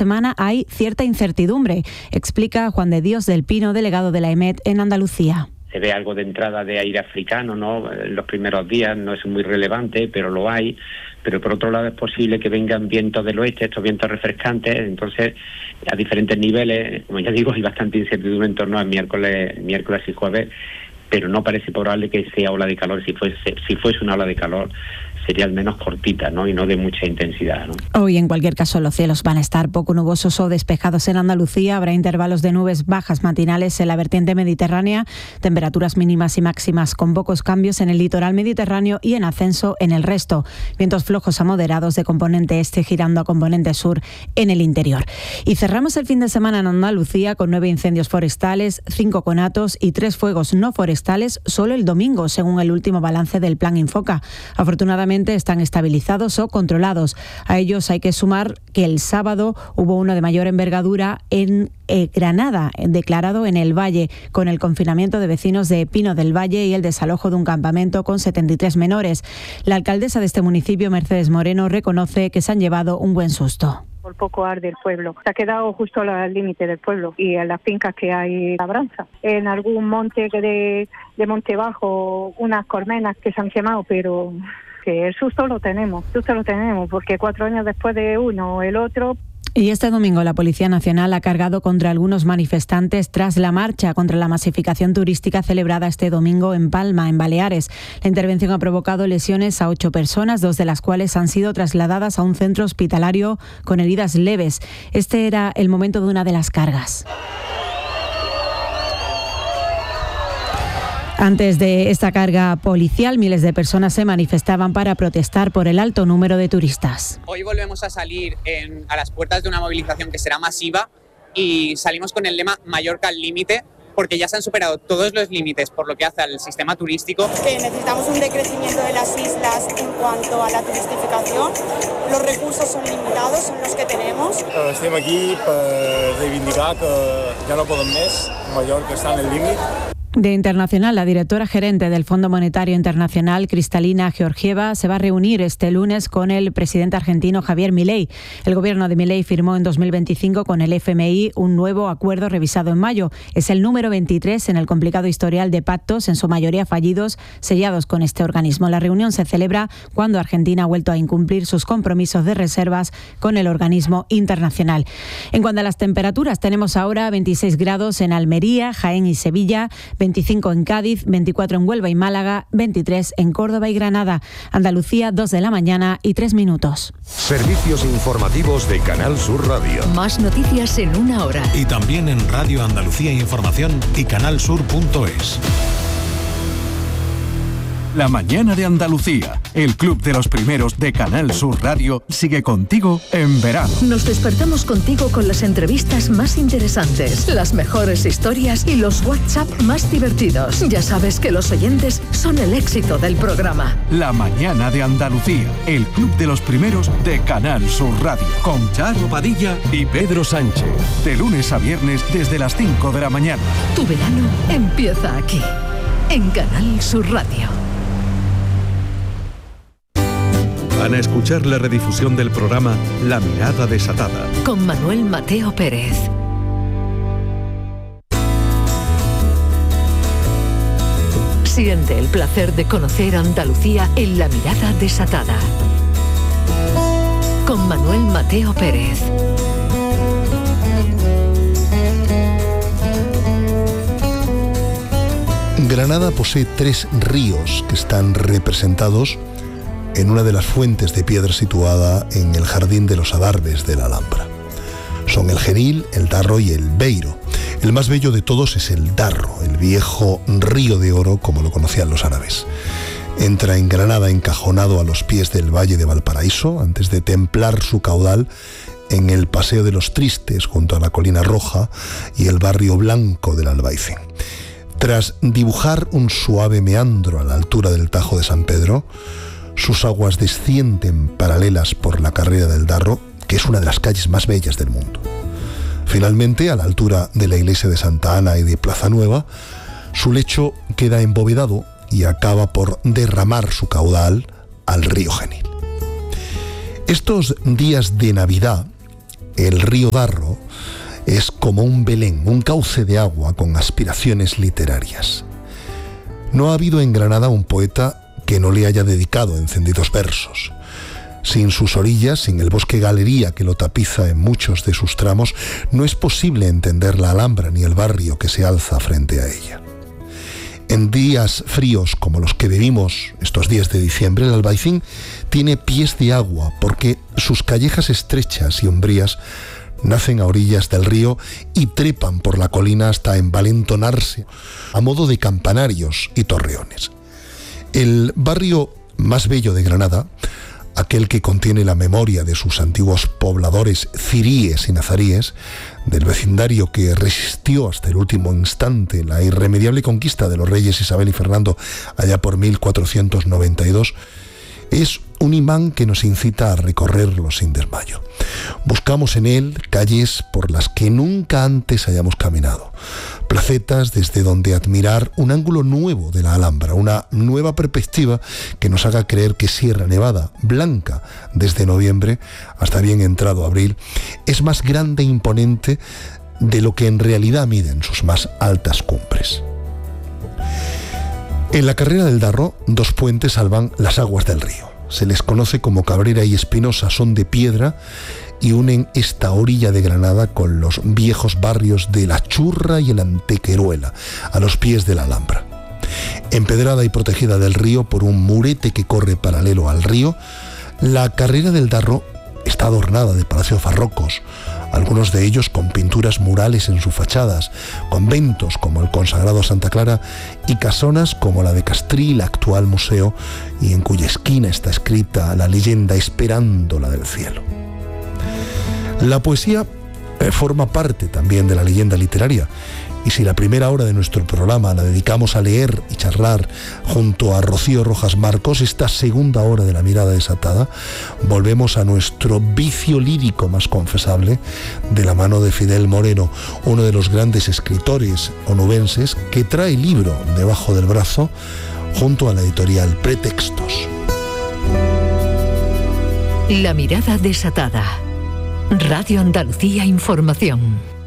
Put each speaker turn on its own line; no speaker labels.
semana hay cierta incertidumbre, explica Juan de Dios del Pino, delegado de la EMET en Andalucía.
Se ve algo de entrada de aire africano, ¿no? En los primeros días no es muy relevante, pero lo hay. Pero por otro lado es posible que vengan vientos del oeste, estos vientos refrescantes, entonces a diferentes niveles, como ya digo, hay bastante incertidumbre en torno al miércoles y jueves, pero no parece probable que sea ola de calor. Si fuese una ola de calor, sería al menos cortita, ¿no? Y no de mucha intensidad, ¿no?
Hoy, en cualquier caso, los cielos van a estar poco nubosos o despejados en Andalucía. Habrá intervalos de nubes bajas matinales en la vertiente mediterránea, temperaturas mínimas y máximas con pocos cambios en el litoral mediterráneo y en ascenso en el resto. Vientos flojos a moderados de componente este girando a componente sur en el interior. Y cerramos el fin de semana en Andalucía con 9 incendios forestales, 5 conatos y 3 fuegos no forestales solo el domingo, según el último balance del Plan Infoca. Afortunadamente están estabilizados o controlados. A ellos hay que sumar que el sábado hubo uno de mayor envergadura en Granada, declarado en el Valle, con el confinamiento de vecinos de Pino del Valle y el desalojo de un campamento con 73 menores. La alcaldesa de este municipio, Mercedes Moreno, reconoce que se han llevado un buen susto.
Por poco arde el pueblo. Se ha quedado justo al límite del pueblo y en las fincas que hay labranza. En algún monte de Monte Bajo, unas colmenas que se han quemado, pero que el susto lo tenemos, porque 4 años después de uno o el otro.
Y este domingo la Policía Nacional ha cargado contra algunos manifestantes tras la marcha contra la masificación turística celebrada este domingo en Palma, en Baleares. La intervención ha provocado lesiones a 8 personas, 2 de las cuales han sido trasladadas a un centro hospitalario con heridas leves. Este era el momento de una de las cargas. Antes de esta carga policial, miles de personas se manifestaban para protestar por el alto número de turistas.
Hoy volvemos a salir a las puertas de una movilización que será masiva y salimos con el lema Mallorca al límite, porque ya se han superado todos los límites por lo que hace al sistema turístico.
Que necesitamos un decrecimiento de las islas en cuanto a la turistificación. Los recursos son limitados, son los que tenemos.
Estem aquí per reivindicar que ja no podem més, Mallorca està en el límit.
De Internacional, la directora gerente del Fondo Monetario Internacional, Cristalina Georgieva, se va a reunir este lunes con el presidente argentino Javier Milei. El gobierno de Milei firmó en 2025 con el FMI un nuevo acuerdo revisado en mayo. Es el número 23 en el complicado historial de pactos, en su mayoría fallidos, sellados con este organismo. La reunión se celebra cuando Argentina ha vuelto a incumplir sus compromisos de reservas con el organismo internacional. En cuanto a las temperaturas, tenemos ahora 26 grados en Almería, Jaén y Sevilla, 25 en Cádiz, 24 en Huelva y Málaga, 23 en Córdoba y Granada. Andalucía, 2 de la mañana y 3 minutos.
Servicios informativos de Canal Sur Radio.
Más noticias en una hora.
Y también en Radio Andalucía Información y canalsur.es.
La mañana de Andalucía, el club de los primeros de Canal Sur Radio, sigue contigo en verano.
Nos despertamos contigo con las entrevistas más interesantes, las mejores historias y los WhatsApp más divertidos. Ya sabes que los oyentes son el éxito del programa.
La mañana de Andalucía, el club de los primeros de Canal Sur Radio, con Charo Padilla y Pedro Sánchez. De lunes a viernes desde las 5 de la mañana.
Tu verano empieza aquí, en Canal Sur Radio.
Van a escuchar la redifusión del programa La Mirada Desatada,
con Manuel Mateo Pérez. Siente el placer de conocer Andalucía en La Mirada Desatada, con Manuel Mateo Pérez.
Granada posee 3 ríos que están representados en una de las fuentes de piedra situada en el Jardín de los Adarves de la Alhambra. Son el Genil, el Darro y el Beiro. El más bello de todos es el Darro, el viejo río de oro como lo conocían los árabes. Entra en Granada encajonado a los pies del Valle de Valparaíso, antes de templar su caudal en el Paseo de los Tristes, junto a la Colina Roja y el barrio blanco del Albaicín. Tras dibujar un suave meandro a la altura del Tajo de San Pedro, sus aguas descienden paralelas por la carrera del Darro, que es una de las calles más bellas del mundo. Finalmente, a la altura de la iglesia de Santa Ana y de Plaza Nueva, su lecho queda embovedado y acaba por derramar su caudal al río Genil. Estos días de Navidad el río Darro es como un Belén, un cauce de agua con aspiraciones literarias. No ha habido en Granada un poeta que no le haya dedicado encendidos versos. Sin sus orillas, sin el bosque galería que lo tapiza en muchos de sus tramos, no es posible entender la Alhambra ni el barrio que se alza frente a ella. En días fríos como los que vivimos estos días de diciembre, el Albaicín tiene pies de agua porque sus callejas estrechas y umbrías nacen a orillas del río y trepan por la colina hasta envalentonarse a modo de campanarios y torreones. El barrio más bello de Granada, aquel que contiene la memoria de sus antiguos pobladores ciríes y nazaríes, del vecindario que resistió hasta el último instante la irremediable conquista de los reyes Isabel y Fernando allá por 1492, es un imán que nos incita a recorrerlo sin desmayo. Buscamos en él calles por las que nunca antes hayamos caminado, placetas desde donde admirar un ángulo nuevo de la Alhambra, una nueva perspectiva que nos haga creer que Sierra Nevada, blanca desde noviembre hasta bien entrado abril, es más grande e imponente de lo que en realidad miden sus más altas cumbres. En la carrera del Darro, dos puentes salvan las aguas del río. Se les conoce como Cabrera y Espinosa, son de piedra y unen esta orilla de Granada con los viejos barrios de La Churra y el Antequeruela, a los pies de la Alhambra. Empedrada y protegida del río por un murete que corre paralelo al río, la carrera del Darro está adornada de palacios barrocos, algunos de ellos con pinturas murales en sus fachadas, conventos como el consagrado Santa Clara y casonas como la de Castril, actual museo, y en cuya esquina está escrita la leyenda Esperándola del cielo. La poesía forma parte también de la leyenda literaria, y si la primera hora de nuestro programa la dedicamos a leer y charlar junto a Rocío Rojas Marcos, esta segunda hora de La Mirada Desatada volvemos a nuestro vicio lírico más confesable de la mano de Fidel Moreno, uno de los grandes escritores onubenses que trae libro debajo del brazo junto a la editorial Pretextos.
La Mirada Desatada. Radio Andalucía Información.